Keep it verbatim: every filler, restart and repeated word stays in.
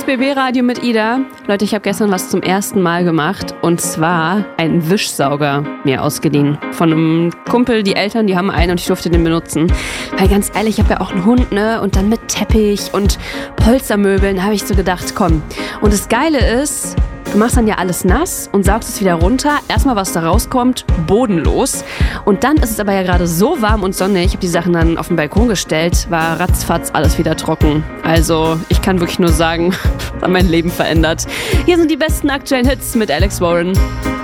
B B-Radio mit Ida. Leute, ich habe gestern was zum ersten Mal gemacht. Und zwar einen Wischsauger mir ausgeliehen. Von einem Kumpel, die Eltern, die haben einen und ich durfte den benutzen. Weil ganz ehrlich, ich habe ja auch einen Hund, ne? Und dann mit Teppich und Polstermöbeln habe ich so gedacht, komm. Und das Geile ist, du machst dann ja alles nass und saugst es wieder runter. Erstmal, was da rauskommt, bodenlos. Und dann ist es aber ja gerade so warm und sonnig. Ich habe die Sachen dann auf den Balkon gestellt, war ratzfatz alles wieder trocken. Also ich kann wirklich nur sagen, das hat mein Leben verändert. Hier sind die besten aktuellen Hits mit Alex Warren.